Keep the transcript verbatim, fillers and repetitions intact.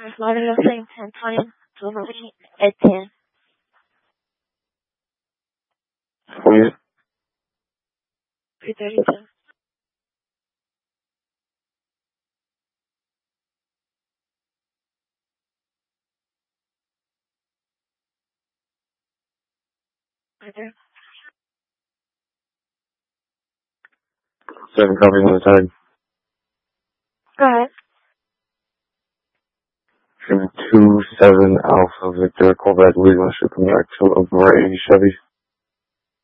Lauderdale, Saint Antonio, delivery at ten. Please. three thirty-two. Right there. Seven copies on the tag. Go ahead. Two seven Alpha Victor, call back, we're going to ship him back to a Bray Chevy.